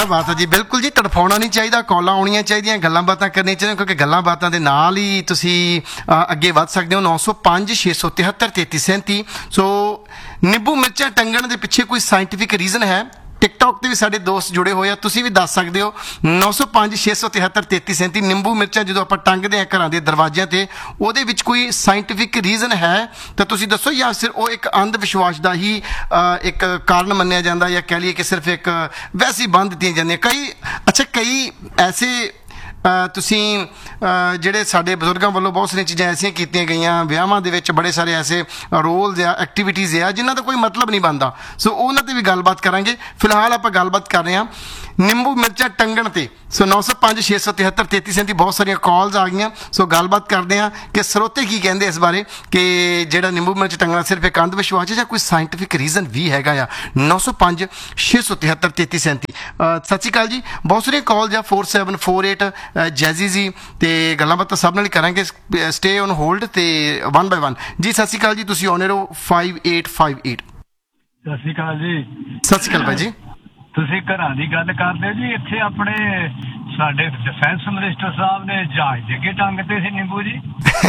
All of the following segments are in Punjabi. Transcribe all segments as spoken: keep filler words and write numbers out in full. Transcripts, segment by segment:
क्या बात है जी, बिल्कुल जी, तड़फाउणा नहीं चाहिए, कॉलां आउणीਆਂ ਚਾਹੀਦੀਆਂ, ਗੱਲਾਂ ਬਾਤਾਂ ਕਰਨੀਆਂ ਚਾਹੀਦੀਆਂ, क्योंकि ਗੱਲਾਂ ਬਾਤਾਂ ਦੇ ਨਾਲ ਹੀ ਤੁਸੀਂ ਅੱਗੇ ਵੱਧ ਸਕਦੇ ਹੋ। ਨੌ ਸੌ ਪੰਜ ਛੇ ਸੌ ਤਿਹੱਤਰ ਤੇਤੀ ਸੈਂਤੀ। ਸੋ ਨਿੰਬੂ ਮਿਰਚਾਂ ਟੰਗਣ ਦੇ ਪਿੱਛੇ ਕੋਈ ਸਾਇੰਟੀਫਿਕ ਰੀਜ਼ਨ ਹੈ? ਟਿਕਟੌਕ ਤੇ ਵੀ ਸਾਡੇ ਦੋਸਤ ਜੁੜੇ ਹੋਏ ਆ, ਤੁਸੀਂ ਵੀ ਦੱਸ ਸਕਦੇ ਹੋ। ਨੌ ਸੌ ਪੰਜ ਛੇ ਸੌ ਤਿਹੱਤਰ ਤੇਤੀ ਸੈਂਤੀ। ਨਿੰਬੂ ਮਿਰਚਾਂ ਜਦੋਂ ਆਪਾਂ ਟੰਗਦੇ ਹਾਂ ਘਰਾਂ ਦੇ ਦਰਵਾਜ਼ਿਆਂ ਤੇ, ਉਹਦੇ ਵਿੱਚ ਕੋਈ ਸਾਇੰਟੀਫਿਕ ਰੀਜ਼ਨ ਹੈ ਤਾਂ ਤੁਸੀਂ ਦੱਸੋ, ਜਾਂ ਫਿਰ ਉਹ ਇੱਕ ਅੰਧ ਵਿਸ਼ਵਾਸ ਦਾ ਹੀ ਇੱਕ ਕਾਰਨ ਮੰਨਿਆ ਜਾਂਦਾ, ਜਾਂ ਕਹਿ ਲਈਏ ਕਿ ਸਿਰਫ ਇੱਕ ਵੈਸੀ ਬੰਨ੍ਹ ਦਿੱਤੀਆਂ ਜਾਂਦੀਆਂ ਕਈ। ਅੱਛਾ, ਕਈ ਐਸੇ ਤੁਸੀਂ ਜਿਹੜੇ ਸਾਡੇ ਬਜ਼ੁਰਗਾਂ ਵੱਲੋਂ ਬਹੁਤ ਸਾਰੀਆਂ ਚੀਜ਼ਾਂ ਐਸੀਆਂ ਕੀਤੀਆਂ ਗਈਆਂ ਵਿਆਹਾਂ ਦੇ ਵਿੱਚ, ਬੜੇ ਸਾਰੇ ਐਸੇ ਰੋਲਸ ਆ, ਐਕਟੀਵਿਟੀਜ਼ ਆ ਜਿਨ੍ਹਾਂ ਦਾ ਕੋਈ ਮਤਲਬ ਨਹੀਂ ਬਣਦਾ। ਸੋ ਉਹਨਾਂ 'ਤੇ ਵੀ ਗੱਲਬਾਤ ਕਰਾਂਗੇ। ਫਿਲਹਾਲ ਆਪਾਂ ਗੱਲਬਾਤ ਕਰ ਰਹੇ ਹਾਂ ਨਿੰਬੂ ਮਿਰਚਾਂ ਟੰਗਣ 'ਤੇ। ਸੋ ਨੌ ਸੌ ਪੰਜ ਛੇ ਸੌ ਤਿਹੱਤਰ ਤੇਤੀ ਸੈਂਤੀ, ਬਹੁਤ ਸਾਰੀਆਂ ਕਾਲਸ ਆ ਗਈਆਂ। ਸੋ ਗੱਲਬਾਤ ਕਰਦੇ ਹਾਂ ਕਿ ਸਰੋਤੇ ਕੀ ਕਹਿੰਦੇ ਇਸ ਬਾਰੇ, ਕਿ ਜਿਹੜਾ ਨਿੰਬੂ ਮਿਰਚ ਟੰਗਣਾ ਸਿਰਫ ਇੱਕ ਅੰਧ ਵਿਸ਼ਵਾਸ ਹੈ ਜਾਂ ਕੋਈ ਸਾਇੰਟੀਫਿਕ ਰੀਜ਼ਨ ਵੀ ਹੈਗਾ ਆ। ਨੌ ਸੌ ਪੰਜ ਛੇ ਸੌ ਤਿਹੱਤਰ ਤੇਤੀ ਸੈਂਤੀ। ਸਤਿ ਸ਼੍ਰੀ ਅਕਾਲ ਜੀ, ਬਹੁਤ ਸਾਰੀਆਂ ਕਾਲਸ ਆ। Four seven four eight Jazzy ਜੀ, ਅਤੇ ਗੱਲਾਂ ਬਾਤਾਂ ਸਭ ਨਾਲ ਹੀ ਕਰਾਂਗੇ। ਸਟੇ ਔਨ ਹੋਲਡ ਅਤੇ ਵਨ ਬਾਏ ਵਨ ਜੀ। ਸਤਿ ਸ਼੍ਰੀ ਅਕਾਲ ਜੀ, ਤੁਸੀਂ ਆਨ ਰਹੋ ਫਾਈਵ ਏਟ ਫਾਈਵ ਏਟ। ਸਤਿ ਸ਼੍ਰੀ ਅਕਾਲ ਜੀ। ਸਤਿ ਸ਼੍ਰੀ ਅਕਾਲ ਭਾਈ ਜੀ। ਤੁਸੀਂ ਘਰਾਂ ਦੀ ਗੱਲ ਕਰਦੇ ਹੋ ਜੀ, ਇੱਥੇ ਆਪਣੇ ਸਾਡੇ ਡਿਫੈਂਸ ਮਿਨਿਸਟਰ ਸਾਹਿਬ ਨੇ ਜਹਾਜ਼ ਦੇ ਅੱਗੇ ਟੰਗਤੇ ਸੀ ਨਿੰਬੂ ਜੀ।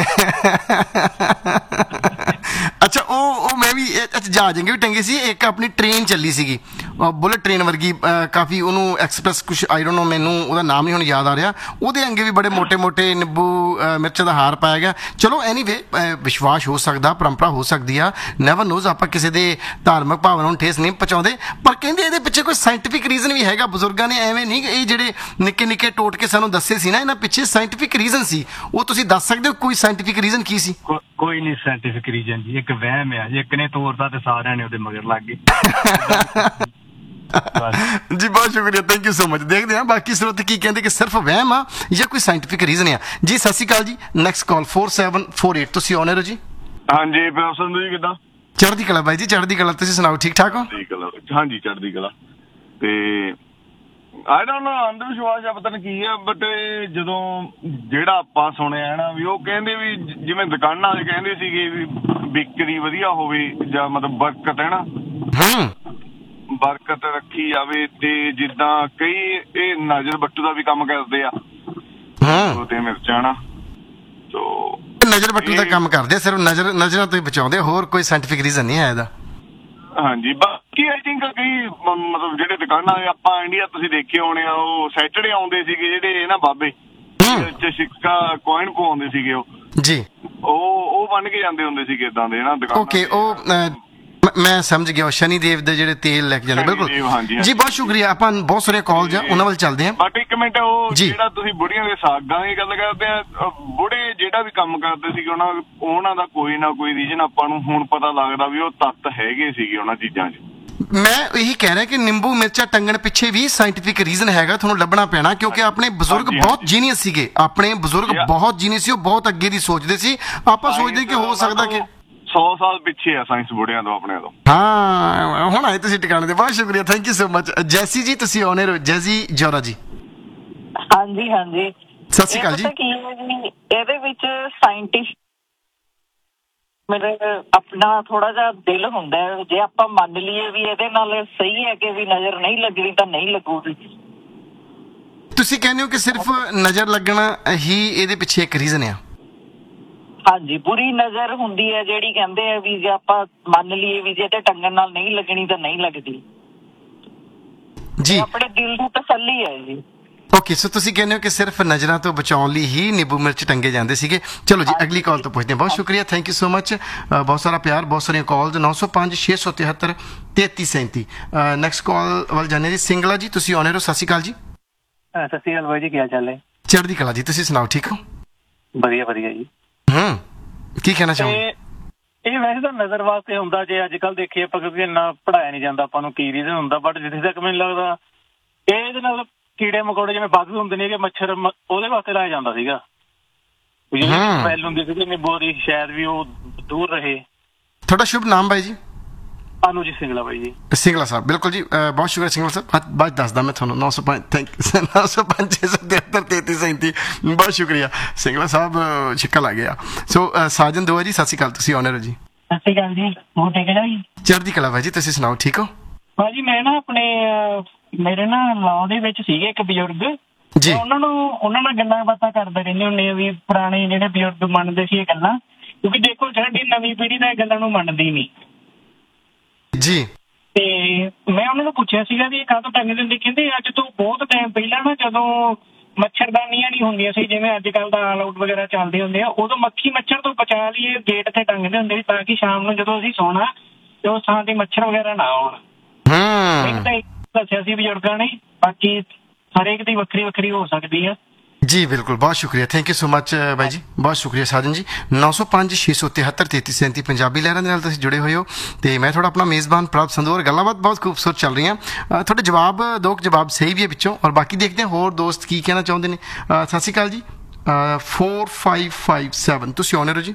ਅੱਛਾ, ਉਹ ਉਹ ਮੈਂ ਵੀ ਜਹਾਜ਼ ਅੱਗੇ ਵੀ ਟੰਗੇ ਸੀ। ਇੱਕ ਆਪਣੀ ਟ੍ਰੇਨ ਚੱਲੀ ਸੀਗੀ, ਬੁਲਟ ਟ੍ਰੇਨ ਵਰਗੀ, ਕਾਫੀ ਉਹਨੂੰ ਐਕਸਪ੍ਰੈਸ ਕੁਛ ਆਈ ਡੋਂਟ ਨੋ, ਮੈਨੂੰ ਉਹਦਾ ਨਾਮ ਨਹੀਂ ਹੁਣ ਯਾਦ ਆ ਰਿਹਾ। ਉਹਦੇ ਅੱਗੇ ਵੀ ਬੜੇ ਮੋਟੇ ਮੋਟੇ ਨਿੰਬੂ ਮਿਰਚਾਂ ਦਾ ਹਾਰ ਪਾਇਆ ਗਿਆ। ਚਲੋ ਐਨੀਵੇ, ਵਿਸ਼ਵਾਸ ਹੋ ਸਕਦਾ, ਪਰੰਪਰਾ ਹੋ ਸਕਦੀ ਆ, ਨੈਵਰ ਨੋਜ਼। ਆਪਾਂ ਕਿਸੇ ਦੇ ਧਾਰਮਿਕ ਭਾਵਨਾ ਨੂੰ ਠੇਸ ਨਹੀਂ ਪਹੁੰਚਾਉਂਦੇ, ਪਰ ਕਹਿੰਦੇ ਇਹਦੇ ਪਿੱਛੇ ਕੋਈ ਸਾਇੰਟੀਫਿਕ ਰੀਜ਼ਨ ਵੀ ਹੈਗਾ। ਬਜ਼ੁਰਗਾਂ ਨੇ ਐਵੇਂ ਨਹੀਂ, ਇਹ ਜਿਹੜੇ ਨਿੱਕੇ ਨਿੱਕੇ ਟੋਟਕੇ ਸਾਨੂੰ ਦੱਸੇ ਸੀ ਨਾ, ਇਹਨਾਂ ਪਿੱਛੇ ਸਾਇੰਟੀਫਿਕ ਰੀਜ਼ਨ ਸੀ। ਉਹ ਤੁਸੀਂ ਦੱਸ ਸਕਦੇ ਹੋ ਕੋਈ ਸਾਇੰਟੀਫਿਕ ਰੀਜ਼ਨ ਕੀ ਸੀ? ਕੋਈ ਨਹੀਂ ਸਾਇੰਟੀਫਿਕ ਰੀਜ਼ਨ ਜੀ, ਇੱਕ ਵਹਿਮ ਆ। ਇੱਕ ਨੇ ਤੋਰਦਾ ਤੇ ਸਾਰਿਆਂ ਨੇ ਉਹਦੇ ਮਗਰ ਲੱਗ ਗਏ ਜੀ। ਬਹੁਤ ਸ਼ੁਕਰੀਆ, ਥੈਂਕ ਯੂ ਸੋ ਮਚ। ਦੇਖਦੇ ਹਾਂ ਬਾਕੀ ਸਰੋਤ ਕੀ ਕਹਿੰਦੇ, ਕਿ ਸਿਰਫ ਵਹਿਮ ਆ ਜਾਂ ਕੋਈ ਸਾਇੰਟੀਫਿਕ ਰੀਜ਼ਨ ਆ ਜੀ। ਸਤਿ ਸ਼੍ਰੀ ਅਕਾਲ ਜੀ। Next call four seven four eight, ਤੁਸੀਂ ਆਨ ਹੋ ਜੀ। ਹਾਂਜੀ ਸੰਧੂ ਜੀ, ਕਿੱਦਾਂ? ਚੜ੍ਹਦੀ ਕਲਾ ਬਾਈ ਜੀ, ਚੜ੍ਹਦੀ ਕਲਾ। ਤੁਸੀਂ ਸੁਣਾਓ, ਠੀਕ ਠਾਕ ਹੋ? ਹਾਂਜੀ, ਚੜ੍ਹਦੀ ਕਲਾ। ਤੇ ਆਈ ਡੋਂਟ ਨੋ ਅੰਧ ਵਿਸ਼ਵਾਸ ਆ, ਪਤਾ ਨਹੀਂ ਕੀ ਆ, ਬਟ ਜਦੋਂ ਜਿਹੜਾ ਆਪਾਂ ਸੁਣਿਆ ਨਾ ਵੀ ਉਹ ਕਹਿੰਦੇ ਵੀ ਜਿਵੇਂ ਦੁਕਾਨਾਂ ਵਾਲੇ ਕਹਿੰਦੇ ਸੀਗੇ ਵੀ ਵਿਕਰੀ ਵਧੀਆ ਹੋਵੇ, ਜਾਂ ਮਤਲਬ ਬਰਕਤ ਹੈ ਨਾ, ਬਰਕਤ ਰੱਖੀ ਜਾਵੇ। ਤੇ ਜਿੱਦਾਂ ਕਈ ਇਹ ਨਜ਼ਰ ਬੱਟੂ ਦਾ ਵੀ ਕੰਮ ਕਰਦੇ ਆ ਤੇ ਮਿਰਚਾਂ ਨਾ, ਤੋ ਨਜ਼ਰ ਬੱਟੂ ਦਾ ਕੰਮ ਕਰਦੇ, ਸਿਰਫ ਨਜ਼ਰ ਨਜ਼ਰਾਂ ਤੋਂ ਹੀ ਬਚਾਉਂਦੇ, ਹੋਰ ਕੋਈ ਸਾਇੰਟੀਫਿਕ ਰੀਜ਼ਨ ਨਹੀਂ ਹੈ ਇਹਦਾ। ਹਾਂਜੀ, ਬਾਕੀ ਆਈ ਥਿੰਕ ਕਈ ਮਤਲਬ ਜਿਹੜੇ ਦੁਕਾਨਾਂ ਆਪਾਂ ਇੰਡੀਆ ਤੁਸੀਂ ਦੇਖੇ ਹੋਣੇ ਆ, ਉਹ ਸੈਟਰਡੇ ਆਉਂਦੇ ਸੀਗੇ ਜਿਹੜੇ ਨਾ ਬਾਬੇ, ਸਿੱਕਾ ਕੋਇਨ ਪਵਾਉਂਦੇ ਸੀਗੇ ਉਹ ਜੀ, ਉਹ ਉਹ ਬਣ ਕੇ ਜਾਂਦੇ ਹੁੰਦੇ ਸੀਗੇ ਇਦਾਂ ਦੇ ਨਾ ਦੁਕਾਨਾਂ। ਓਕੇ, ਉਹ ਮੈਂ ਸਮਝ ਗਿਆ, ਸ਼ਨੀ ਦੇਵ ਦੇ ਜਿਹੜੇ ਤੇਲ ਲੈ ਕੇ ਜਾਂਦੇ। ਬਿਲਕੁਲ ਜੀ, ਬਹੁਤ ਸ਼ੁਕਰੀਆ। ਆਪਾਂ ਬਹੁਤ ਸਾਰੇ ਕਾਲਜ ਆ, ਉਹਨਾਂ ਵੱਲ ਚੱਲਦੇ ਹਾਂ। ਬਟ ਇੱਕ ਮਿੰਟ, ਉਹ ਜਿਹੜਾ ਤੁਸੀਂ ਬੁੜੀਆਂ ਦੇ ਸਾਗਾਂ ਦੀ ਗੱਲ ਕਰਦੇ ਆ, ਬੁੜੇ ਜਿਹੜਾ ਵੀ ਕੰਮ ਕਰਦੇ ਸੀਗੇ ਉਹਨਾਂ ਉਹਨਾਂ ਦਾ ਕੋਈ ਨਾ ਕੋਈ ਰੀਜਨ ਆਪਾਂ ਨੂੰ ਹੁਣ ਪਤਾ ਲੱਗਦਾ ਵੀ ਉਹ ਤੱਤ ਹੈਗੇ ਸੀਗੇ ਉਹਨਾਂ ਚੀਜ਼ਾਂ 'ਚ। ਮੈਂ ਇਹੀ ਕਹਿ ਰਿਹਾ ਕਿ ਨਿੰਬੂ ਮਿਰਚਾਂ ਟੰਗਣ ਪਿੱਛੇ ਵੀ ਸਾਇੰਟੀਫਿਕ ਰੀਜ਼ਨ ਹੈਗਾ, ਤੁਹਾਨੂੰ ਲੱਭਣਾ ਪੈਣਾ, ਕਿਉਂਕਿ ਆਪਣੇ ਬਜ਼ੁਰਗ ਬਹੁਤ ਜੀਨੀਅਸ ਸੀਗੇ। ਆਪਣੇ ਬਜ਼ੁਰਗ ਬਹੁਤ ਜੀਨੀਅਸ ਸੀ, ਉਹ ਬਹੁਤ ਅੱਗੇ ਦੀ ਸੋਚਦੇ ਸੀ। ਆਪਾਂ ਸੋਚਦੇ ਕਿ ਹੋ ਸਕਦਾ ਕਿ ਸੌ ਸਾਲ ਪਿੱਛੇ ਆ ਸਾਇੰਸ ਬੁੜਿਆਂ ਤੋਂ, ਆਪਣੇ ਤੋਂ। ਹਾਂ, ਹੁਣ ਆਏ ਤੁਸੀਂ ਟਿਕਾਣੇ ਤੇ, ਬਹੁਤ ਸ਼ੁਕਰੀਆ, ਥੈਂਕ ਯੂ ਸੋ ਮਚ। ਜੈਸੀ ਜੀ, ਤੁਸੀਂ ਆਉਣੇ ਰਹੋ। ਜੈਸੀ ਜੋਰਾ ਜੀ। ਹਾਂਜੀ ਹਾਂਜੀ, ਸਤਿ ਸ਼੍ਰੀ ਅਕਾਲ ਜੀ। ਇਹਦੇ ਵਿੱਚ ਸਾਇੰਟਿਸਟ ਮੇਰੇ ਆਪਣਾ ਥੋੜਾ ਜਿਹਾ ਦਿਲ ਹੁੰਦਾ, ਜੇ ਆਪਾਂ ਮੰਨ ਲਈਏ ਵੀ ਇਹਦੇ ਨਾਲ ਸਹੀ ਹੈ ਕਿ ਵੀ ਨਜ਼ਰ ਨਹੀਂ ਲੱਗਣੀ ਤਾਂ ਨਹੀਂ ਲੱਗੂਗੀ। ਤੁਸੀਂ ਕਹਿੰਦੇ ਹੋ ਕਿ ਸਿਰਫ ਨਜ਼ਰ ਲੱਗਣਾ ਹੀ ਇਹਦੇ ਪਿੱਛੇ ਇੱਕ ਰੀਜ਼ਨ ਆ? ਹਾਂਜੀ, ਬੁਰੀ ਨਜ਼ਰ ਹੁੰਦੀ ਹੈ ਜਿਹੜੀ, ਕਹਿੰਦੇ ਆ ਵੀ ਜੇ ਆਪਾਂ ਮੰਨ ਲਈਏ ਵੀ ਜੇ ਤੇ ਟੰਗਣ ਨਾਲ ਨਹੀਂ ਲੱਗਣੀ ਤਾਂ ਨਹੀਂ ਲੱਗਦੀ ਜੀ। ਆਪਣੇ ਦਿਲ ਦੀ ਤਸੱਲੀ ਹੈ ਜੀ। ਓਕੇ, ਸੋ ਤੁਸੀਂ ਕਹਿੰਦੇ ਹੋ ਕਿ ਸਿਰਫ ਨਜ਼ਰਾਂ ਤੋਂ ਬਚਾਉਣ ਲਈ ਹੀ ਨਿੰਬੂ ਮਿਰਚ ਟੰਗੇ ਜਾਂਦੇ ਸੀਗੇ। ਚਲੋ ਜੀ, ਅਗਲੀ ਕਾਲ ਤੋਂ ਪੁੱਛਦੇ ਹਾਂ। ਬਹੁਤ ਸ਼ੁਕਰੀਆ, ਥੈਂਕ ਯੂ ਸੋ ਮਚ। ਬਹੁਤ ਸਾਰਾ ਪਿਆਰ, ਬਹੁਤ ਸਾਰੀਆਂ ਕਾਲਸ। ਨੌ ਸੌ ਪੰਜ ਛੇ ਸੌ ਤਿਹੱਤਰ ਤੇਤੀ ਸੈਂਤੀ। ਨੈਕਸਟ ਕਾਲ ਵੱਲ ਜਾਂਦੇ ਜੀ। ਸਿੰਗਲਾ ਜੀ, ਤੁਸੀਂ ਆਉਣੇ ਰਹੋ। ਸਤਿ ਸ਼੍ਰੀ ਅਕਾਲ ਜੀ। ਸਤਿ ਸ਼੍ਰੀ ਅਕਾਲ ਬਾਈ ਜੀ, ਕੀ ਹਾਲ ਚਾਲ ਹੈ? ਚੜ੍ਹਦੀ ਕਲਾ ਜੀ, ਤੁਸੀਂ ਸੁਣਾਓ, ਠੀਕ ਹੋ? ਵਧੀਆ ਵਧੀਆ ਜੀ। ਹੂੰ, ਕੀ ਕਹਿਣਾ ਚਾਹੋਗੇ? ਇਹ ਵੈਸੇ ਤਾਂ ਨਜ਼ਰ ਵਾਸਤੇ ਹੁੰਦਾ, ਜੇ ਅੱਜ ਕੱਲ੍ਹ ਦੇਖੀਏ ਆਪਾਂ, ਕਿਉਂਕਿ ਇੰਨਾ ਪੜ੍ਹਾਇਆ ਨਹੀਂ ਜਾਂਦਾ, ਆਪਾਂ ਨੂੰ ਕੀ ਰੀਜ਼ਨ ਹੁੰਦਾ। ਬਟ ਜਿੱਥੇ ਤੱਕ ਮੈਨੂੰ ਲੱਗਦਾ ਇਹ ਇਹਦੇ ਨਾਲ ਕੀੜੇ ਮਕੌੜੇ ਜਿਵੇਂ ਬਗਸ ਹੁੰਦੇ ਨੇ, ਕਿ ਮੱਛਰ ਉਹਦੇ ਵਾਸਤੇ ਲਾਇਆ ਜਾਂਦਾ ਸੀਗਾ। ਸਮੈਲ ਹੁੰਦੀ ਸੀ ਨਿੰਬੂ ਦੀ, ਸ਼ਾਇਦ ਵੀ ਉਹ ਦੂਰ ਰਹੇ। ਤੁਹਾਡਾ ਸ਼ੁਭ ਨਾਮ ਬਾਈ ਜੀ? ਅਨੂ ਜੀ ਸਿੰਗਲਾ ਬਾਈ ਜੀ। ਸਿੰਗਲਾ ਸਾਹਿਬ, ਬਿਲਕੁਲ ਜੀ, ਬਹੁਤ ਸ਼ੁਕਰੀਆ ਸਿੰਗਲਾ ਸਾਹਿਬ। ਬਾਅਦ ਦੱਸਦਾ ਮੈਂ ਤੁਹਾਨੂੰ। ਨੌ ਸੌ ਪੰਜ ਥੈਂਕ ਨੌ ਸੌ ਪੰਜ ਛੇ ਸੌ ਤਿਹੱਤਰ ਤੇਤੀ ਸੈਂਤੀ, ਬਹੁਤ ਸ਼ੁਕਰੀਆ ਸਿੰਗਲਾ ਸਾਹਿਬ, ਛਿੱਕਾ ਲੱਗ ਗਿਆ। ਸੋ ਸਾਜਨ ਦੋਆ ਜੀ, ਸਤਿ ਸ਼੍ਰੀ ਅਕਾਲ, ਤੁਸੀਂ ਆਨਰ ਹੋ ਜੀ। ਸਤਿ ਸ਼੍ਰੀ ਅਕਾਲ ਜੀ, ਹੋਰ ਠੀਕ ਹੈ ਜੀ? ਚੜ੍ਹਦੀ ਕਲਾ ਬਾਈ ਜੀ, ਤੁਸੀਂ ਸੁਣਾਓ, ਠੀਕ ਹੋ? ਭਾਜੀ ਮੈਂ ਨਾ ਆਪਣੇ ਮੇਰੇ ਨਾ ਲਾਅ ਦੇ ਵਿੱਚ ਸੀਗੇ ਇੱਕ ਬਜ਼ੁਰਗ ਜੀ ਉਹਨਾਂ ਨੂੰ ਉਹਨਾਂ ਨਾਲ ਗੱਲਾਂ ਬਾਤਾਂ ਕਰਦੇ ਰਹਿੰਦੇ ਹੁੰਦੇ ਆ ਵੀ ਪੁਰਾਣੇ ਜਿਹੜੇ ਬਜ਼ੁਰਗ ਮੰਨਦੇ ਸੀ ਇਹ ਗੱਲਾਂ, ਕਿਉਂਕਿ ਦੇਖੋ ਸਾਡੀ ਨਵੀਂ ਪੀੜ੍ਹੀ ਤਾਂ ਇਹ ਗੱਲਾਂ ਨੂੰ ਮੰਨਦੀ ਨਹੀਂ। ਜੀ ਤੇ ਮੈਂ ਉਹਨਾਂ ਨੂੰ ਪੁੱਛਿਆ ਸੀਗਾ ਵੀ ਇਹ ਕਾਹਤੋਂ ਟੰਗ ਦਿੰਦੇ, ਕਹਿੰਦੇ ਅੱਜ ਤੋਂ ਬਹੁਤ ਟਾਈਮ ਪਹਿਲਾਂ ਨਾ ਜਦੋਂ ਮੱਛਰਦਾਨੀਆਂ ਨਹੀਂ ਹੁੰਦੀਆਂ ਸੀ ਜਿਵੇਂ ਅੱਜ ਕੱਲ੍ਹ ਦਾ ਆਲ ਆਊਟ ਵਗੈਰਾ ਚੱਲਦੇ ਹੁੰਦੇ ਆ, ਉਦੋਂ ਮੱਖੀ ਮੱਛਰ ਤੋਂ ਬਚਾ ਲਈ ਇਹ ਗੇਟ ਤੇ ਟੰਗਦੇ ਹੁੰਦੇ ਸੀ ਤਾਂ ਕਿ ਸ਼ਾਮ ਨੂੰ ਜਦੋਂ ਅਸੀਂ ਸੌਣਾ ਤੇ ਉਸ ਥਾਂ ਤੇ ਮੱਛਰ ਵਗੈਰਾ ਨਾ ਆਉਣ। ਹੂੰ ਤਾਂ ਦੱਸਿਆ ਸੀ ਬਜ਼ੁਰਗਾਂ ਨੇ, ਬਾਕੀ ਹਰੇਕ ਦੀ ਵੱਖਰੀ ਵੱਖਰੀ ਹੋ ਸਕਦੀ ਆ। ਜੀ ਬਿਲਕੁਲ, ਬਹੁਤ ਸ਼ੁਕਰੀਆ, ਥੈਂਕ ਯੂ ਸੋ ਮਚ ਬਾਈ ਜੀ, ਬਹੁਤ ਸ਼ੁਕਰੀਆ ਸਾਜਨ ਜੀ। ਨੌ ਸੌ ਪੰਜ ਛੇ ਸੌ ਤਿਹੱਤਰ ਤੇਤੀ ਸੈਂਤੀ ਪੰਜਾਬੀ ਲਹਿਰਾਂ ਦੇ ਨਾਲ ਤੁਸੀਂ ਜੁੜੇ ਹੋਏ ਹੋ ਤੇ ਮੈਂ ਤੁਹਾਡਾ ਆਪਣਾ ਮੇਜ਼ਬਾਨ ਪ੍ਰਭ ਸੰਧੂ ਔਰ ਗੱਲਾਂ ਬਾਤ ਬਹੁਤ ਖੂਬਸੂਰਤ ਚੱਲ ਰਹੀਆਂ। ਅ, ਤੁਹਾਡੇ ਜਵਾਬ ਦੋ ਕੁ ਜਵਾਬ ਸਹੀ ਵੀ ਹੈ ਵਿੱਚੋਂ, ਔਰ ਬਾਕੀ ਦੇਖਦੇ ਹਾਂ ਹੋਰ ਦੋਸਤ ਕੀ ਕਹਿਣਾ ਚਾਹੁੰਦੇ ਨੇ। ਅ, ਸਤਿ ਸ਼੍ਰੀ ਅਕਾਲ ਜੀ। ਫੋਰ ਫਾਈਵ ਫਾਈਵ ਸੈਵਨ ਤੁਸੀਂ ਆਨਰ ਹੋ ਜੀ।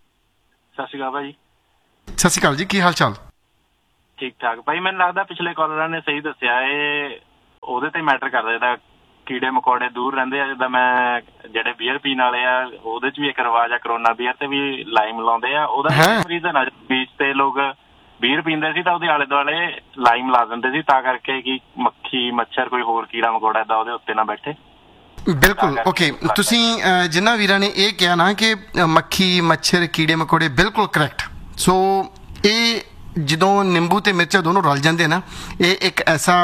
ਸਤਿ ਸ਼੍ਰੀ ਅਕਾਲ ਭਾਈ। ਸਤਿ ਸ਼੍ਰੀ ਅਕਾਲ ਜੀ, ਕੀ ਹਾਲ ਚਾਲ? ਠੀਕ ਠਾਕ ਭਾਈ, ਮੈਨੂੰ ਲੱਗਦਾ ਪਿਛਲੇ ਕਾਲਰਾਂ ਨੇ ਸਹੀ ਦੱਸਿਆ, ਇਹ ਉਹਦੇ ਤੇ ਮੈਟਰ ਕਰਦਾ ਜਿਹਦਾ ਕੀੜੇ ਮਕੌੜੇ ਦੂਰ ਰਹਿੰਦੇ ਆ। ਜਿੱਦਾਂ ਮੈਂ ਜਿਹੜੇ ਬੀਅਰ ਪੀਣ ਵਾਲੇ ਆ ਉਹਦੇ ਚ ਵੀ ਇੱਕ ਰਿਵਾਜ ਆ, ਕਰੋਨਾ ਬੀਅਰ ਤੇ ਵੀ ਲਾਈਮ ਲਾਉਂਦੇ ਆ। ਉਹਦਾ ਰੀਜ਼ਨ ਆ ਬੀਚ ਤੇ ਲੋਕ ਬੀਅਰ ਪੀਂਦੇ ਸੀ ਤਾਂ ਉਹਦੇ ਆਲੇ ਦੁਆਲੇ ਲਾਈਮ ਲਾ ਦਿੰਦੇ ਸੀ ਤਾਂ ਕਰਕੇ ਕਿ ਮੱਖੀ ਮੱਛਰ ਕੋਈ ਹੋਰ ਕੀੜਾ ਮਕੌੜਾ ਏਦਾਂ ਉਹਦੇ ਉੱਤੇ ਨਾ ਬੈਠੇ। ਬਿਲਕੁਲ ਓਕੇ, ਤੁਸੀਂ ਜਿਨ੍ਹਾਂ ਵੀਰਾਂ ਨੇ ਇਹ ਕਿਹਾ ਨਾ ਕਿ ਮੱਖੀ ਮੱਛਰ ਕੀੜੇ ਮਕੌੜੇ, ਬਿਲਕੁਲ ਕਰੈਕਟ। ਸੋ ਇਹ ਜਦੋਂ ਨਿੰਬੂ ਤੇ ਮਿਰਚਾਂ ਦੋਨੋਂ ਰਲ ਜਾਂਦੇ ਨਾ, ਇਹ ਇੱਕ ਐਸਾ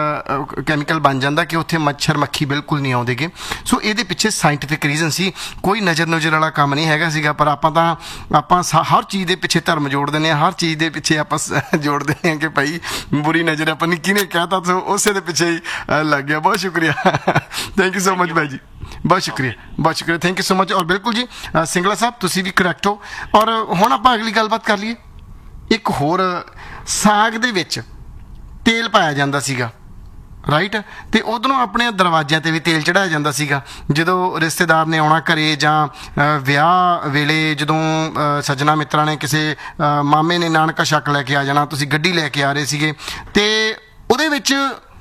ਕੈਮੀਕਲ ਬਣ ਜਾਂਦਾ ਕਿ ਉੱਥੇ ਮੱਛਰ ਮੱਖੀ ਬਿਲਕੁਲ ਨਹੀਂ ਆਉਂਦੇਗੇ। ਸੋ ਇਹਦੇ ਪਿੱਛੇ ਸਾਇੰਟੀਫਿਕ ਰੀਜ਼ਨ ਸੀ, ਕੋਈ ਨਜ਼ਰ ਨਜ਼ਰ ਵਾਲਾ ਕੰਮ ਨਹੀਂ ਹੈਗਾ ਸੀਗਾ। ਪਰ ਆਪਾਂ ਤਾਂ ਆਪਾਂ ਹਰ ਚੀਜ਼ ਦੇ ਪਿੱਛੇ ਧਰਮ ਜੋੜ ਦਿੰਦੇ ਹਾਂ, ਹਰ ਚੀਜ਼ ਦੇ ਪਿੱਛੇ ਆਪਾਂ ਜੋੜ ਦਿੰਦੇ ਹਾਂ ਕਿ ਭਾਈ ਬੁਰੀ ਨਜ਼ਰ ਆਪਾਂ ਨੇ ਕਿਹਨੇ ਕਹਿਤਾ, ਸੋ ਉਸੇ ਦੇ ਪਿੱਛੇ ਹੀ ਲੱਗ ਗਿਆ। ਬਹੁਤ ਸ਼ੁਕਰੀਆ, ਥੈਂਕ ਯੂ ਸੋ ਮਚ ਭਾਈ ਜੀ, ਬਹੁਤ ਸ਼ੁਕਰੀਆ, ਬਹੁਤ ਸ਼ੁਕਰੀਆ, ਥੈਂਕ ਯੂ ਸੋ ਮਚ। ਔਰ ਬਿਲਕੁਲ ਜੀ ਸਿੰਗਲਾ ਸਾਹਿਬ ਤੁਸੀਂ ਵੀ ਕਰੈਕਟ ਹੋ। ਔਰ ਹੁਣ ਆਪਾਂ ਅਗਲੀ ਗੱਲਬਾਤ ਕਰ ਲਈਏ। ਇੱਕ ਹੋਰ, ਸਾਗ ਦੇ ਵਿੱਚ ਤੇਲ ਪਾਇਆ ਜਾਂਦਾ ਸੀਗਾ, ਰਾਈਟ, ਤੇ ਉਧਰੋਂ ਆਪਣੇ ਦਰਵਾਜ਼ਿਆਂ ਤੇ ਵੀ ਤੇਲ ਚੜਾਇਆ ਜਾਂਦਾ ਸੀਗਾ। ਜਦੋਂ ਰਿਸ਼ਤੇਦਾਰ ਨੇ ਆਉਣਾ ਘਰੇ ਜਾਂ ਵਿਆਹ ਵੇਲੇ, ਜਦੋਂ ਸੱਜਣਾ ਮਿੱਤਰਾਂ ਨੇ ਕਿਸੇ ਮਾਮੇ ਨੇ ਨਾਨਕਾ ਸ਼ੱਕ ਲੈ ਕੇ ਆ ਜਾਣਾ, ਤੁਸੀਂ ਗੱਡੀ ਲੈ ਕੇ ਆ ਰਹੇ ਸੀਗੇ ਤੇ ਉਹਦੇ ਵਿੱਚ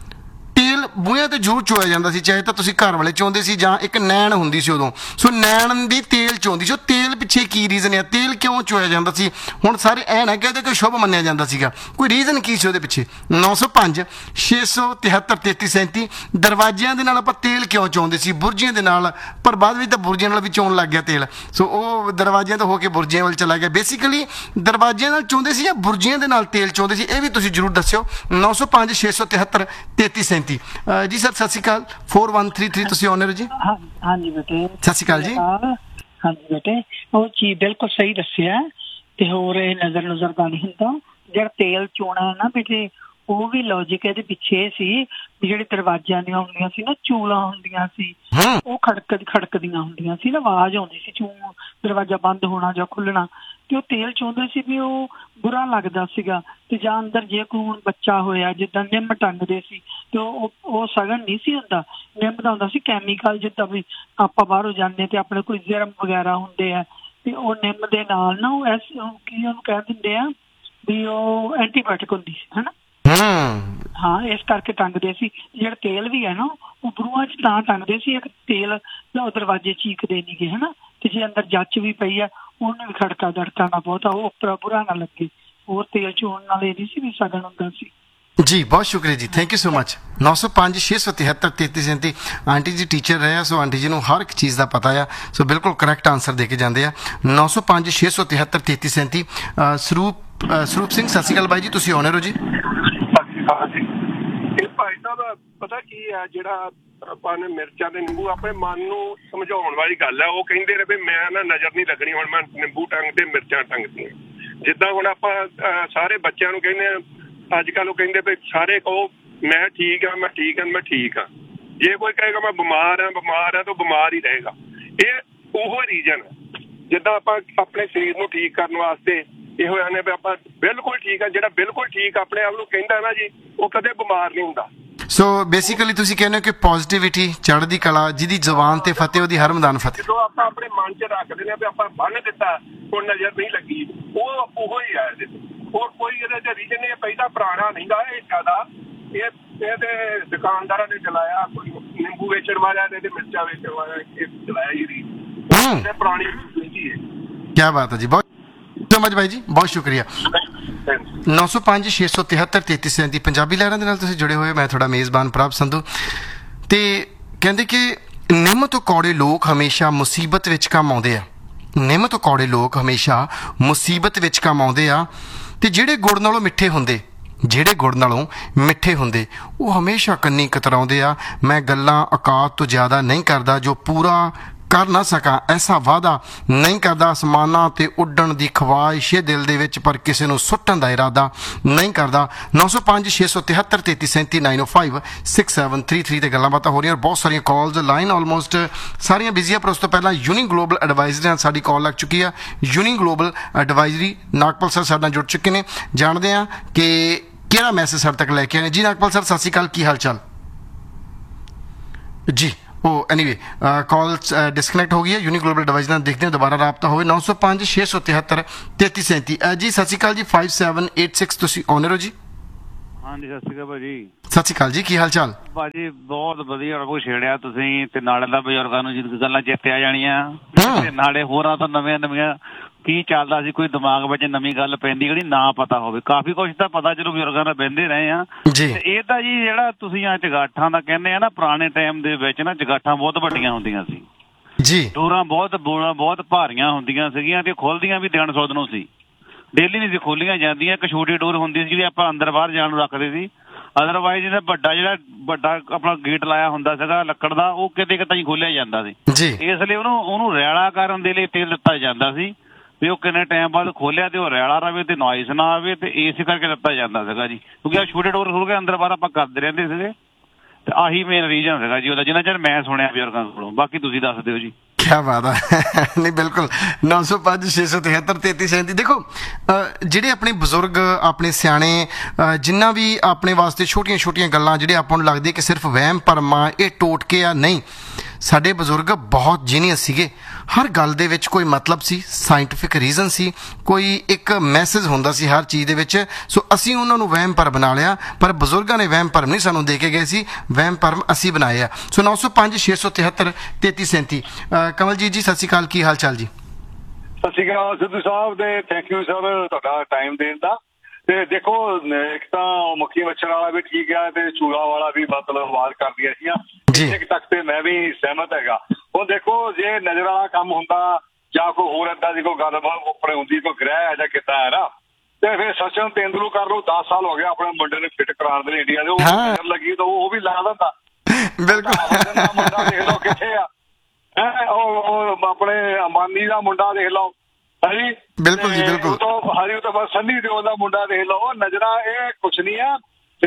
ਤੇਲ ਬੂਹਿਆਂ ਤੇ ਜ਼ਰੂਰ ਚੋਇਆ ਜਾਂਦਾ ਸੀ, ਚਾਹੇ ਤਾਂ ਤੁਸੀਂ ਘਰ ਵਾਲੇ ਚਾਹੁੰਦੇ ਸੀ ਜਾਂ ਇੱਕ ਨੈਣ ਹੁੰਦੀ ਸੀ ਉਦੋਂ, ਸੋ ਨੈਣ ਦੀ ਤੇਲ ਚੋਂਦੀ ਸੀ। ਉਹ ਤੇਲ ਪਿੱਛੇ ਕੀ ਰੀਜ਼ਨ ਹੈ, ਤੇਲ ਕਿਉਂ ਚੋਇਆ ਜਾਂਦਾ ਸੀ? ਹੁਣ ਸਾਰੇ ਐ ਨਾ ਕਹਿੰਦੇ ਕਿ ਸ਼ੁਭ ਮੰਨਿਆ ਜਾਂਦਾ ਸੀਗਾ, ਕੋਈ ਰੀਜ਼ਨ ਕੀ ਸੀ ਉਹਦੇ ਪਿੱਛੇ? ਨੌ ਸੌ ਪੰਜ ਛੇ ਸੌ ਤਿਹੱਤਰ ਤੇਤੀ ਸੈਂਤੀ ਦਰਵਾਜ਼ਿਆਂ ਦੇ ਨਾਲ ਆਪਾਂ ਤੇਲ ਕਿਉਂ ਚਾਹੁੰਦੇ ਸੀ? ਬੁਰਜੀਆਂ ਦੇ ਨਾਲ, ਪਰ ਬਾਅਦ ਵਿੱਚ ਤਾਂ ਬੁਰਜੀਆਂ ਨਾਲ ਵੀ ਚੋਣ ਲੱਗ ਗਿਆ ਤੇਲ, ਸੋ ਉਹ ਦਰਵਾਜ਼ਿਆਂ ਤੋਂ ਹੋ ਕੇ ਬੁਰਜੀਆਂ ਵੱਲ ਚਲਾ ਗਿਆ। ਬੇਸਿਕਲੀ ਦਰਵਾਜ਼ਿਆਂ ਨਾਲ ਚਾਹੁੰਦੇ ਸੀ ਜਾਂ ਬੁਰਜੀਆਂ ਦੇ ਨਾਲ ਤੇਲ ਚਾਹੁੰਦੇ ਸੀ? ਇਹ ਵੀ ਤੁਸੀਂ ਜ਼ਰੂਰ ਦੱਸਿਓ। ਨੌ ਸੌ ਪੰਜ ਛੇ ਸੌ ਤਿਹੱਤਰ ਤੇਤੀ ਸੈਂਤੀ ਜੀ ਸਰ, ਸਤਿ ਸ਼੍ਰੀ ਅਕਾਲ। ਫੋਰ ਵਨ ਥ੍ਰੀ ਥ੍ਰੀ ਤੁਸੀਂ ਆਨਰ ਜੀ। ਹਾਂਜੀ ਬੇਟੇ, ਸਤਿ ਸ਼੍ਰੀ ਅਕਾਲ ਜੀ। ਹਾਂਜੀ ਬੇਟੇ, ਉਹ ਚੀਜ਼ ਬਿਲਕੁਲ ਸਹੀ ਦੱਸਿਆ ਤੇ ਹੋਰ ਇਹ ਨਜ਼ਰ ਨਜ਼ਰ ਦਾ ਨਹੀਂ ਹੁੰਦਾ। ਜਿਹੜਾ ਤੇਲ ਚੋਣਾ ਨਾ ਬੇਟੇ, ਉਹ ਵੀ ਲੌਜਿਕ ਇਹਦੇ ਪਿੱਛੇ ਸੀ ਵੀ ਜਿਹੜੇ ਦਰਵਾਜ਼ਿਆਂ ਦੀਆਂ ਹੁੰਦੀਆਂ ਸੀ ਨਾ, ਚੂਲਾਂ ਹੁੰਦੀਆਂ ਸੀ, ਉਹ ਖੜਕ ਖੜਕਦੀਆਂ ਹੁੰਦੀਆਂ ਸੀ ਨਾ, ਆਵਾਜ਼ ਆਉਂਦੀ ਸੀ ਚੂ, ਦਰਵਾਜ਼ਾ ਬੰਦ ਹੋਣਾ ਜਾਂ ਖੁੱਲਣਾ, ਤੇ ਉਹ ਤੇਲ ਚਾਹੁੰਦੇ ਸੀ ਵੀ ਉਹ ਬੁਰਾ ਲੱਗਦਾ ਸੀਗਾ। ਤੇ ਜਾਂ ਅੰਦਰ ਜੇ ਕੋਈ ਹੁਣ ਬੱਚਾ ਹੋਇਆ, ਜਿੱਦਾਂ ਨਿੰਮ ਟੰਗਦੇ ਸੀ ਤੇ ਉਹ ਉਹ ਸਗਨ ਨਹੀਂ ਸੀ ਹੁੰਦਾ, ਨਿੰਮ ਦਾ ਹੁੰਦਾ ਸੀ ਕੈਮੀਕਲ। ਜਿੱਦਾਂ ਵੀ ਆਪਾਂ ਬਾਹਰੋਂ ਜਾਂਦੇ ਤੇ ਆਪਣੇ ਕੋਈ ਜਰਮ ਵਗੈਰਾ ਹੁੰਦੇ ਆ ਤੇ ਉਹ ਨਿੰਮ ਦੇ ਨਾਲ ਨਾ ਉਹ ਐਸ ਕੀ ਉਹਨੂੰ ਕਹਿ ਦਿੰਦੇ ਆ ਵੀ ਉਹ ਐਂਟੀਬਾਇਓਟਿਕ ਹੁੰਦੀ ਸੀ, ਹਨਾ। ਹਾਂ, ਇਸ ਕਰਕੇ ਟੰਗਦੇ ਸੀ। ਜਿਹੜਾ ਤੇਲ ਵੀ ਹੈ ਨਾ, ਉਹ ਬਰੂਹਾਂ ਚ ਤਾਂ ਟੰਗਦੇ ਸੀ, ਇੱਕ ਤੇਲ ਦਰਵਾਜ਼ੇ ਚੀਕਦੇ ਨੀ ਗੇ, ਹਨਾ। ਤੇ ਜੇ ਅੰਦਰ ਜੱਚ ਵੀ ਪਈ ਆ, ਉਹਨੂੰ ਵੀ ਖੜਕਾ ਦੜਕਾ ਨਾ ਬਹੁਤਾ, ਉਹ ਉੱਪਰ ਬੁਰਾ ਨਾ ਲੱਗੇ। ਹੋਰ ਤੇਲ ਚੋਣ ਨਾਲ ਇਹ ਨਹੀਂ ਸੀ ਵੀ ਸਗਨ ਹੁੰਦਾ ਸੀ। ਜੀ ਬਹੁਤ ਸ਼ੁਕਰੀਆ ਜੀ, ਥੈਂਕ ਯੂ ਸੋ ਮਚ। ਨੌ ਸੌ ਪੰਜ ਛੇ ਸੌ ਤਿਹੱਤਰ ਤੇਤੀ ਸੈਂਤੀ ਆਂਟੀ ਜੀ ਟੀਚਰ ਰਹੇ ਆ, ਸੋ ਆਂਟੀ ਜੀ ਨੂੰ ਹਰ ਇੱਕ ਚੀਜ਼ ਦਾ ਪਤਾ ਆ, ਸੋ ਬਿਲਕੁਲ ਕਰੈਕਟ ਆਨਸਰ ਦੇ ਕੇ ਜਾਂਦੇ ਆ। ਨੌ ਸੌ ਪੰਜ ਛੇ ਸੌ ਤਿਹੱਤਰ ਤੇਤੀ ਸੈਂਤੀ ਸਰੂਪ ਸਰੂਪ ਸਿੰਘ ਸਤਿ ਸ਼੍ਰੀ ਅਕਾਲ ਬਾਈ ਜੀ, ਤੁਸੀਂ ਆਨਰ ਹੋ ਜੀ। ਇਹ ਭਾਈ ਸਾਹਿਬ ਪਤਾ ਕੀ ਹੈ, ਜਿਹੜਾ ਆਪਾਂ ਨੇ ਮਿਰਚਾਂ ਤੇ ਨਿੰਬੂ ਆਪਣੇ ਮਨ ਨੂੰ ਸਮਝਾਉਣ ਵਾਲੀ ਗੱਲ ਹੈ। ਉਹ ਕਹਿੰਦੇ ਨੇ ਵੀ ਮੈਂ ਨਾ ਨਜ਼ਰ ਨਹੀਂ ਲੱਗਣੀ, ਹੁਣ ਮੈਂ ਨਿੰਬੂ ਟੰਗ ਤੇ ਮਿਰਚਾਂ ਟੰਗਦੀਆਂ। ਜਿੱਦਾਂ ਹੁਣ ਆਪਾਂ ਸਾਰੇ ਬੱਚਿਆਂ ਨੂੰ ਕਹਿੰਦੇ ਆ ਅੱਜ ਕੱਲ੍ਹ, ਉਹ ਕਹਿੰਦੇ ਵੀ ਸਾਰੇ ਕਹੋ ਮੈਂ ਠੀਕ ਆ, ਮੈਂ ਠੀਕ ਆ, ਮੈਂ ਠੀਕ ਆ। ਜੇ ਕੋਈ ਕਹੇਗਾ ਮੈਂ ਬਿਮਾਰ ਆ, ਬਿਮਾਰ ਆ ਤਾਂ ਬਿਮਾਰ ਹੀ ਰਹੇਗਾ। ਇਹ ਉਹੋ ਰੀਜਨ ਹੈ। ਜਿੱਦਾਂ ਆਪਾਂ ਆਪਣੇ ਸਰੀਰ ਨੂੰ ਠੀਕ ਕਰਨ ਵਾਸਤੇ ਇਹੋ ਨੇ ਵੀ ਆਪਾਂ ਬਿਲਕੁਲ ਠੀਕ ਆ। ਜਿਹੜਾ ਬਿਲਕੁਲ ਠੀਕ ਆਪਣੇ ਆਪ ਨੂੰ ਕਹਿੰਦਾ ਨਾ ਜੀ, ਉਹ ਕਦੇ ਬਿਮਾਰ ਨਹੀਂ ਹੁੰਦਾ। ਸੋ ਬੇਸਿਕਲੀ ਤੁਸੀਂ ਕਹਿੰਦੇ ਹੋ ਕਿ ਪੋਜ਼ਿਟਿਵਿਟੀ, ਚੜ੍ਹਦੀ ਕਲਾ, ਜਿਹਦੀ ਜ਼ੁਬਾਨ ਤੇ ਫਤਿਹ ਉਹਦੀ ਹਰ ਮੈਦਾਨ ਫਤਿਹ। ਜਦੋਂ ਆਪਾਂ ਆਪਣੇ ਮਨ 'ਚ ਰੱਖਦੇ ਨੇ ਵੀ ਆਪਾਂ ਬੰਨ ਦਿੱਤਾ, ਹੁਣ ਨਜ਼ਰ ਨਹੀਂ ਲੱਗੀ, ਉਹ ਉਹੋ ਹੀ ਹੈ। ਹੋਰ ਕੋਈ ਇਹਦੇ 'ਚ ਰੀਜਨ ਨਹੀਂ। ਪਹਿਲਾਂ ਪੁਰਾਣਾ ਨਹੀਂ ਗਾ ਇਹ ਜ਼ਿਆਦਾ, ਇਹ ਇਹਦੇ ਦੁਕਾਨਦਾਰਾਂ ਨੇ ਚਲਾਇਆ, ਕੋਈ ਨਿੰਬੂ ਵੇਚਣ ਵਾਲਿਆਂ ਨੇ ਤੇ ਮਿਰਚਾਂ ਵੇਚਣ ਵਾਲਿਆਂ ਨੇ ਚਲਾਇਆ ਹੀ ਰੀਤ ਪੁਰਾਣੀ। ਕੀ ਬਾਤ ਹੈ ਜੀ, ਬਹੁਤ ਸਮਝ ਭਾਈ ਜੀ, ਬਹੁਤ ਸ਼ੁਕਰੀਆ। ਥੈਂਕਸ। ਨੌ ਸੌ ਪੰਜ ਛੇ ਸੌ ਤਿਹੱਤਰ ਤੇਤੀ ਸੈਂਤੀ ਪੰਜਾਬੀ ਲਹਿਰਾਂ ਦੇ ਨਾਲ ਤੁਸੀਂ ਜੁੜੇ ਹੋਏ। ਮੈਂ ਤੁਹਾਡਾ ਮੇਜ਼ਬਾਨ ਪ੍ਰਭ ਸੰਧੂ। ਤੇ ਕਹਿੰਦੇ ਕਿ ਨਿੰਮ ਤੋਂ ਕੌੜੇ ਲੋਕ ਹਮੇਸ਼ਾ ਮੁਸੀਬਤ ਵਿੱਚ ਕੰਮ ਆਉਂਦੇ ਆ। ਨਿੰਮ ਤੋਂ ਕੌੜੇ ਲੋਕ ਹਮੇਸ਼ਾ ਮੁਸੀਬਤ ਵਿੱਚ ਕੰਮ ਆਉਂਦੇ ਆ। ਤੇ ਜਿਹੜੇ ਗੁੜ ਨਾਲੋਂ ਮਿੱਠੇ ਹੁੰਦੇ ਜਿਹੜੇ ਗੁੜ ਨਾਲੋਂ ਮਿੱਠੇ ਹੁੰਦੇ ਉਹ ਹਮੇਸ਼ਾ ਕੰਨੀ ਕਤਰਾਉਂਦੇ ਆ। ਮੈਂ ਗੱਲਾਂ ਔਕਾਤ ਤੋਂ ਜ਼ਿਆਦਾ ਨਹੀਂ ਕਰਦਾ, ਜੋ ਪੂਰਾ ਕਰ ਨਾ ਸਕਾਂ ਐਸਾ ਵਾਅਦਾ ਨਹੀਂ ਕਰਦਾ। ਅਸਮਾਨਾਂ 'ਤੇ ਉੱਡਣ ਦੀ ਖਵਾਇਸ਼ ਹੈ ਦਿਲ ਦੇ ਵਿੱਚ, ਪਰ ਕਿਸੇ ਨੂੰ ਸੁੱਟਣ ਦਾ ਇਰਾਦਾ ਨਹੀਂ ਕਰਦਾ। ਨੌ ਸੌ ਪੰਜ ਛੇ ਸੌ ਤਿਹੱਤਰ ਤੇਤੀ ਸੈਂਤੀ ਨਾਈਨ ਓ five six seven three three 'ਤੇ ਗੱਲਾਂ ਬਾਤਾਂ ਹੋ ਰਹੀਆਂ। ਬਹੁਤ ਸਾਰੀਆਂ ਕਾਲਸ, ਲਾਈਨ ਆਲਮੋਸਟ ਸਾਰੀਆਂ ਬਿਜ਼ੀ ਆ। ਪਰ ਉਸ ਤੋਂ ਪਹਿਲਾਂ ਯੂਨੀ ਗਲੋਬਲ ਐਡਵਾਈਜ਼ਰੀ ਨਾਲ ਸਾਡੀ ਕਾਲ ਲੱਗ ਚੁੱਕੀ ਆ। Uni global advisory Nagpal sir ਸਾਡੇ ਨਾਲ ਜੁੜ ਚੁੱਕੇ ਨੇ। ਜਾਣਦੇ ਹਾਂ ਕਿ ਕਿਹੜਾ ਮੈਸੇਜ ਸਾਡੇ ਤੱਕ ਲੈ ਕੇ ਆਏ ਜੀ। ਨਾਗਪਾਲ ਸਰ ਸਤਿ ਸ਼੍ਰੀ ਅਕਾਲ, ਕੀ ਹਾਲ ਚਾਲ ਜੀ? ਉਹ ਐਨੀਵੇ ਕਾਲ ਡਿਸਕਨੈਕਟ ਹੋ ਗਈ ਹੈ। ਯੂਨੀ ਗਲੋਬਲ ਐਡਵਾਈਜ਼ਰ ਨਾਲ ਦੇਖਦੇ ਹਾਂ ਦੁਬਾਰਾ ਰਾਬਤਾ ਹੋਵੇ। ਨੌ ਸੌ ਪੰਜ ਛੇ ਸੌ ਤਿਹੱਤਰ ਤੇਤੀ ਸੈਂਤੀ ਜੀ। ਸਤਿ ਸ਼੍ਰੀ ਅਕਾਲ ਜੀ। ਫਾਈਵ ਸੈਵਨ ਏਟ ਸਿਕਸ ਤੁਸੀਂ ਆਨਰ ਹੋ ਜੀ? ਹਾਂਜੀ ਸਤਿ ਸ਼੍ਰੀ ਅਕਾਲ ਭਾਜੀ। ਸਤਿ ਸ਼੍ਰੀ ਅਕਾਲ ਜੀ, ਕੀ ਹਾਲ ਚਾਲ? ਭਾਜੀ ਬਹੁਤ ਵਧੀਆ ਕੁਛ ਛੇੜਿਆ ਤੁਸੀਂ, ਤੇ ਨਾਲੇ ਦਾ ਬਜ਼ੁਰਗਾਂ ਨੂੰ ਜਿੰਦ ਗੱਲਾਂ ਚੇਤੇ ਆ ਜਾਣੀਆਂ, ਤੇ ਨਾਲੇ ਹੋਰਾਂ ਤੋਂ ਨਵੀਆਂ ਨਵੀਆਂ ਕੀ ਚੱਲਦਾ ਸੀ, ਕੋਈ ਦਿਮਾਗ ਵਿੱਚ ਨਵੀਂ ਗੱਲ ਪੈਂਦੀ ਜਿਹੜੀ ਨਾ ਪਤਾ ਹੋਵੇ। ਕਾਫੀ ਕੁਛ ਤਾਂ ਪਤਾ ਚਲੋ ਬਜ਼ੁਰਗਾਂ ਨਾਲ ਬਹਿੰਦੇ ਰਹੇ ਆ ਜੀ। ਇਹ ਤਾਂ ਜੀ ਜਿਹੜਾ ਤੁਸੀਂ ਆ ਚਗਾਠਾਂ ਦਾ ਕਹਿੰਦੇ ਆ ਨਾ, ਪੁਰਾਣੇ ਟਾਈਮ ਦੇ ਵਿੱਚ ਨਾ ਚਗਾਠਾਂ ਬਹੁਤ ਵੱਡੀਆਂ ਹੁੰਦੀਆਂ ਸੀ ਜੀ। ਡੋਰਾਂ ਬਹੁਤ ਬੋਲਾਂ ਬਹੁਤ ਭਾਰੀਆਂ ਹੁੰਦੀਆਂ ਸੀਗੀਆਂ, ਤੇ ਖੁੱਲਦੀਆਂ ਵੀ ਦਿਨ ਸੌਦ ਨੂੰ ਸੀ, ਡੇਲੀ ਨਹੀਂ ਸੀ ਖੋਲੀਆਂ ਜਾਂਦੀਆਂ। ਇੱਕ ਛੋਟੀ ਡੋਰ ਹੁੰਦੀ ਸੀ ਜਿਹੜੀ ਆਪਾਂ ਅੰਦਰ ਬਾਹਰ ਜਾਣ ਨੂੰ ਰੱਖਦੇ ਸੀ। ਅਦਰਵਾਈਜ਼ ਜਿਹੜਾ ਵੱਡਾ ਜਿਹੜਾ ਵੱਡਾ ਆਪਣਾ ਗੇਟ ਲਾਇਆ ਹੁੰਦਾ ਸੀਗਾ ਲੱਕੜ ਦਾ, ਉਹ ਕਿਤੇ ਕਿਤੇ ਹੀ ਖੋਲਿਆ ਜਾਂਦਾ ਸੀ ਜੀ। ਇਸ ਲਈ ਉਹਨੂੰ ਉਹਨੂੰ ਰੈਲਾ ਕਰਨ ਦੇ ਲਈ ਤੇਲ ਦਿੱਤਾ ਜਾਂਦਾ ਸੀ ਵੀ ਉਹ ਕਿੰਨੇ ਟਾਈਮ ਬਾਅਦ ਖੋਲਿਆ ਤੇ ਉਹ ਰੈਲਾ ਰਵੇ ਤੇ ਨੋਇਸ ਨਾ ਆਵੇ, ਤੇ ਇਸੇ ਕਰਕੇ ਦਿੱਤਾ ਜਾਂਦਾ ਸੀਗਾ ਜੀ। ਕਿਉਂਕਿ ਆ ਛੋਟੇ ਡੋਰ ਖੋਲ ਕੇ ਅੰਦਰ ਬਾਹਰ ਆਪਾਂ ਕਰਦੇ ਰਹਿੰਦੇ ਸੀਗੇ, ਤੇ ਆਹੀ ਮੇਨ ਰੀਜ਼ਨ ਸੀਗਾ ਜੀ ਉਹਦਾ, ਜਿੰਨਾ ਚਿਰ ਮੈਂ ਸੁਣਿਆ ਬਜ਼ੁਰਗਾਂ ਕੋਲੋਂ। ਬਾਕੀ ਤੁਸੀਂ ਦੱਸ ਦਿਓ ਜੀ। ਕਿਆ ਬਾਤ ਹੈ। ਨਹੀਂ ਬਿਲਕੁਲ। ਨੌ ਸੌ ਪੰਜ ਛੇ ਸੌ ਤਿਹੱਤਰ ਤੇਤੀ ਸੈਂਤੀ ਦੇਖੋ, ਜਿਹੜੇ ਆਪਣੇ ਬਜ਼ੁਰਗ ਆਪਣੇ ਸਿਆਣੇ ਜਿੰਨਾ ਵੀ ਆਪਣੇ ਵਾਸਤੇ ਛੋਟੀਆਂ ਛੋਟੀਆਂ ਗੱਲਾਂ ਜਿਹੜੇ ਆਪਾਂ ਨੂੰ ਲੱਗਦੀ ਕਿ ਸਿਰਫ ਵਹਿਮ ਭਰਮਾਂ, ਇਹ ਟੋਟਕੇ ਆ, ਨਹੀਂ। ਸਾਡੇ ਬਜ਼ੁਰਗ ਬਹੁਤ ਜੀਨੀਅਸ ਸੀਗੇ। ਹਰ ਗੱਲ ਦੇ ਵਿੱਚ ਕੋਈ ਮਤਲਬ ਸੀ, ਸਾਇੰਟੀਫਿਕ ਰੀਜ਼ਨ ਸੀ, ਕੋਈ ਇੱਕ ਮੈਸੇਜ ਹੁੰਦਾ ਸੀ ਹਰ ਚੀਜ਼ ਦੇ ਵਿੱਚ। ਸੋ ਅਸੀਂ ਉਹਨਾਂ ਨੂੰ ਵਹਿਮ ਭਰਮ ਬਣਾ ਲਿਆ, ਪਰ ਬਜ਼ੁਰਗਾਂ ਨੇ ਵਹਿਮ ਭਰਮ ਨਹੀਂ ਸਾਨੂੰ ਦੇ ਕੇ ਗਏ ਸੀ, ਵਹਿਮ ਭਰਮ ਅਸੀਂ ਬਣਾਏ ਆ। ਸੋ ਨੌ ਸੌ ਪੰਜ ਛੇ ਸੌ ਤਿਹੱਤਰ ਤੇਤੀ ਸੈਂਤੀ ਕਮਲਜੀਤ ਜੀ ਸਤਿ ਸ਼੍ਰੀ ਅਕਾਲ, ਕੀ ਹਾਲ ਚਾਲ ਜੀ? ਸਤਿ ਸ਼੍ਰੀ ਅਕਾਲ ਸਿੱਧੂ ਸਾਹਿਬ, ਤੇ ਥੈਂਕ ਯੂ ਸਰ ਤੁਹਾਡਾ ਟਾਈਮ ਦੇਣ ਦਾ। ਤੇ ਦੇਖੋ, ਇੱਕ ਤਾਂ ਮੱਖੀ ਮੱਛਰ ਵਾਲਾ ਵੀ ਠੀਕ ਆ, ਤੇ ਚੂਹਾ ਵਾਲਾ ਵੀ ਮਤਲਬ ਆਵਾਜ਼ ਕਰਦੀਆਂ ਸੀਗੀਆਂ, ਇੱਕ ਤੱਕ ਤੇ ਮੈਂ ਵੀ ਸਹਿਮਤ ਹੈਗਾ। ਹੁਣ ਦੇਖੋ, ਜੇ ਨਜ਼ਰ ਵਾਲਾ ਕੰਮ ਹੁੰਦਾ ਜਾਂ ਕੋਈ ਹੋਰ ਏਦਾਂ ਦੀ ਕੋਈ ਗੱਲਬਾਤ ਉੱਪਰ ਹੁੰਦੀ, ਕੋਈ ਗ੍ਰਹਿ ਜਾਂ ਕਿੱਦਾਂ ਹੈ ਨਾ, ਤੇ ਫਿਰ ਸਚਿਨ ਤੇਂਦੁਲਕਰ ਨੂੰ ਦਸ ਸਾਲ ਹੋ ਗਏ ਆਪਣੇ ਮੁੰਡੇ ਨੂੰ ਫਿੱਟ ਕਰਾਉਣ ਦੇ ਇੰਡੀਆ ਦੇ, ਉਹ ਨਜ਼ਰ ਲੱਗੀ ਤਾਂ ਉਹ ਵੀ ਲਾ ਦਿੰਦਾ। ਬਿਲਕੁਲ। ਮੁੰਡਾ ਦੇਖ ਲਓ ਕਿੱਥੇ ਆ, ਉਹ ਆਪਣੇ ਅੰਬਾਨੀ ਦਾ ਮੁੰਡਾ ਦੇਖ ਲਓ, ਹਾਂਜੀ ਬਿਲਕੁਲ ਜੀ ਬਿਲਕੁਲ। ਹਾਂਜੀ ਉਹ ਤਾਂ ਬਸ ਸੰਨੀ ਦਿਓਲ ਦਾ ਮੁੰਡਾ ਦੇਖ ਲਓ। ਨਜ਼ਰਾਂ ਇਹ ਕੁਛ ਨਹੀਂ ਆ।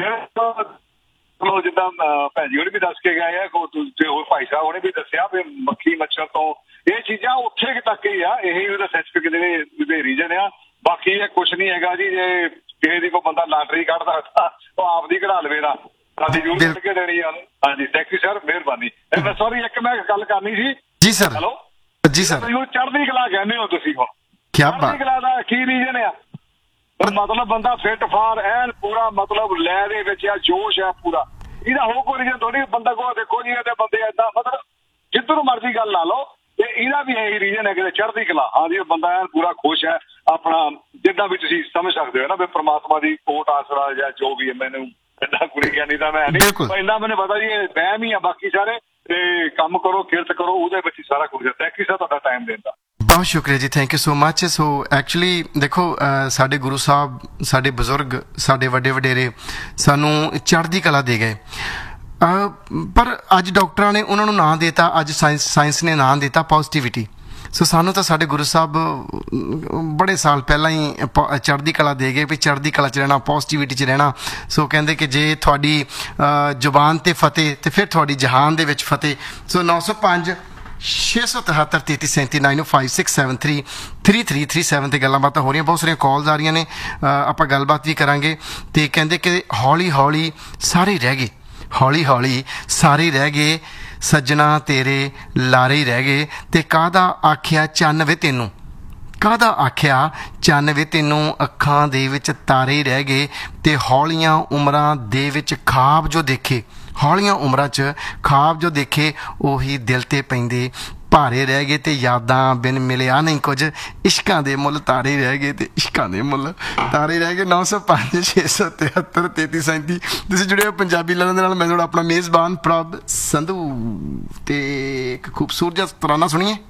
ਚਲੋ ਜਿੱਦਾਂ ਭੈਣ ਜੀ ਉਹਨੇ ਵੀ ਦੱਸ ਕੇ ਗਏ ਆ, ਹੋਰ ਭਾਈ ਸਾਹਿਬ ਉਹਨੇ ਵੀ ਦੱਸਿਆ ਵੀ ਮੱਖੀ ਮੱਛਰ ਤੋਂ ਇਹ ਚੀਜ਼ਾਂ ਉੱਥੇ ਤੱਕ ਹੀ ਆ, ਇਹੀ ਉਹਦਾ ਸਾਇੰਟੀਫਿਕ ਜਿਹੜੇ ਰੀਜਨ ਆ। ਬਾਕੀ ਇਹ ਕੁਛ ਨਹੀਂ ਹੈਗਾ ਜੀ। ਜੇ ਕਿਸੇ ਦੀ ਕੋਈ ਬੰਦਾ ਲਾਟਰੀ ਕੱਢਦਾ ਉਹ ਆਪਦੀ ਕਢਾ ਲਵੇ ਨਾ, ਸਾਡੀ ਜ਼ਰੂਰ ਕੱਢ ਕੇ ਦੇਣੀ ਆ। ਹਾਂਜੀ ਥੈਂਕ ਯੂ ਸਰ, ਮਿਹਰਬਾਨੀ। ਮੈਂ ਸੌਰੀ ਇੱਕ ਮੈਂ ਗੱਲ ਕਰਨੀ ਸੀ ਜੀ ਸਰ। ਹੈਲੋ ਜੀ ਸਰ। ਮੈਨੂੰ ਚੜ੍ਹਦੀ ਕਲਾ ਕਹਿੰਦੇ ਹੋ ਤੁਸੀਂ, ਹੁਣ ਕਿਆ ਚੜ੍ਹਦੀ ਕਲਾ ਦਾ ਕੀ ਰੀਜਨ ਆ? ਮਤਲਬ ਬੰਦਾ ਫਿੱਟ ਫਾਰ ਐਨ ਪੂਰਾ ਮਤਲਬ ਲੈ ਦੇ ਵਿੱਚ ਆ, ਜੋਸ਼ ਆ ਪੂਰਾ। ਇਹਦਾ ਹੋਰ ਕੋਈ ਰੀਜਨ ਥੋੜੀ। ਬੰਦਾ ਕੋ ਦੇਖੋ ਜੀ ਇਹਦੇ ਬੰਦੇ ਏਦਾਂ ਮਤਲਬ ਜਿੱਧਰ ਮਰਜ਼ੀ ਗੱਲ ਲਾ ਲਓ, ਤੇ ਇਹਦਾ ਵੀ ਇਹੀ ਰੀਜਨ ਹੈ ਕਿ ਚੜ੍ਹਦੀ ਕਲਾ। ਹਾਂਜੀ ਬੰਦਾ ਐਨ ਪੂਰਾ ਖੁਸ਼ ਹੈ, ਆਪਣਾ ਜਿੱਦਾਂ ਵੀ ਤੁਸੀਂ ਸਮਝ ਸਕਦੇ ਹੋ ਨਾ, ਵੀ ਪ੍ਰਮਾਤਮਾ ਦੀ ਕੋਟ ਆਸਰਾ ਜਾਂ ਜੋ ਵੀ ਹੈ। ਮੈਨੂੰ ਏਦਾਂ ਕੁੜੀ ਗਿਆਨੀ ਦਾ ਮੈਂ ਨਹੀਂ, ਇੰਨਾ ਮੈਨੂੰ ਪਤਾ ਜੀ ਇਹ ਵਹਿਮ ਹੀ ਆ। ਬਾਕੀ ਸਾਰੇ ਤੇ ਕੰਮ ਕਰੋ, ਕਿਰਤ ਕਰੋ, ਉਹਦੇ ਵਿੱਚ ਹੀ ਸਾਰਾ ਕੁਝ ਹੈ। ਥੈਂਕ ਯੂ ਸਰ ਤੁਹਾਡਾ ਟਾਈਮ ਦੇਣ ਦਾ। ਬਹੁਤ ਸ਼ੁਕਰੀਆ ਜੀ, thank you so much. So actually ਦੇਖੋ, ਸਾਡੇ ਗੁਰੂ ਸਾਹਿਬ, ਸਾਡੇ ਬਜ਼ੁਰਗ, ਸਾਡੇ ਵੱਡੇ ਵਡੇਰੇ ਸਾਨੂੰ ਚੜ੍ਹਦੀ ਕਲਾ ਦੇ ਗਏ, ਪਰ ਅੱਜ ਡਾਕਟਰਾਂ ਨੇ ਉਹਨਾਂ ਨੂੰ ਨਾਂ ਦੇਤਾ, ਅੱਜ ਸਾਇੰਸ ਸਾਇੰਸ ਨੇ ਨਾਂ ਦੇਤਾ ਪੋਜ਼ੀਟਿਵਿਟੀ। ਸੋ ਸਾਨੂੰ ਤਾਂ ਸਾਡੇ ਗੁਰੂ ਸਾਹਿਬ ਬੜੇ ਸਾਲ ਪਹਿਲਾਂ ਹੀ ਚੜ੍ਹਦੀ ਕਲਾ ਦੇ ਗਏ ਵੀ ਚੜ੍ਹਦੀ ਕਲਾ 'ਚ ਰਹਿਣਾ, ਪੋਜ਼ੀਟਿਵਿਟੀ 'ਚ ਰਹਿਣਾ। ਸੋ ਕਹਿੰਦੇ ਕਿ ਜੇ ਤੁਹਾਡੀ ਜ਼ੁਬਾਨ 'ਤੇ ਫਤਿਹ ਤੇ ਫਿਰ ਤੁਹਾਡੀ ਜਹਾਨ ਦੇ ਵਿੱਚ ਫਤਿਹ। ਸੋ ਨੌ ਸੌ ਪੰਜ ਛੇ ਸੌ ਤਿਹੱਤਰ ਤੇਤੀ ਸੈਂਤੀ ਨਾਈਨ ਓ five six seven three three three three seven 'ਤੇ ਗੱਲਾਂ ਬਾਤਾਂ ਹੋ ਰਹੀਆਂ। ਬਹੁਤ ਸਾਰੀਆਂ ਕਾਲਸ ਆ ਰਹੀਆਂ ਨੇ, ਆਪਾਂ ਗੱਲਬਾਤ ਵੀ ਕਰਾਂਗੇ। ਅਤੇ ਕਹਿੰਦੇ ਕਿ ਹੌਲੀ ਹੌਲੀ ਸਾਰੇ ਰਹਿ ਗਏ, ਹੌਲੀ ਹੌਲੀ ਸਾਰੇ ਰਹਿ ਗਏ, ਸੱਜਣਾ ਤੇਰੇ ਲਾਰੇ ਹੀ ਰਹਿ ਗਏ। ਤੇ ਕਾਹਦਾ ਆਖਿਆ ਚੰਨ ਵੇ ਤੈਨੂੰ, ਕਾਹਦਾ ਆਖਿਆ ਚੰਨ ਵੇ ਤੈਨੂੰ, ਅੱਖਾਂ ਦੇ ਵਿੱਚ ਤਾਰੇ ਹੀ ਰਹਿ ਗਏ। ਤੇ ਹੌਲੀਆਂ ਉਮਰਾਂ ਦੇ ਵਿੱਚ ਖਾਬ ਜੋ ਦੇਖੇ, ਹੌਲੀਆਂ ਉਮਰਾਂ 'ਚ ਖਾਬ ਜੋ ਦੇਖੇ, ਉਹੀ ਦਿਲ 'ਤੇ ਪੈਂਦੇ ਭਾਰੇ ਰਹਿ ਗਏ ਤੇ ਯਾਦਾਂ ਬਿਨ ਮਿਲਿਆ ਨਹੀਂ ਕੁਝ, ਇਸ਼ਕਾਂ ਦੇ ਮੁੱਲ ਤਾਰੇ ਰਹਿ ਗਏ ਤੇ ਇਸ਼ਕਾਂ ਦੇ ਮੁੱਲ ਤਾਰੇ ਰਹਿ ਗਏ। ਨੌ ਸੌ ਪੰਜ ਛੇ ਸੌ ਤਿਹੱਤਰ ਤੇਤੀ ਸੈਂਤੀ ਤੁਸੀਂ ਜੁੜੇ ਹੋ ਪੰਜਾਬੀ ਲਰਨ ਦੇ ਨਾਲ। ਮੈਂ ਤੁਹਾਡਾ ਆਪਣਾ ਮੇਜ਼ਬਾਨ ਪ੍ਰਭ ਸੰਧੂ, ਤੇ ਇੱਕ ਖੂਬਸੂਰਤ ਜਿਹਾ ਤਰਾਨਾ ਸੁਣੀਏ।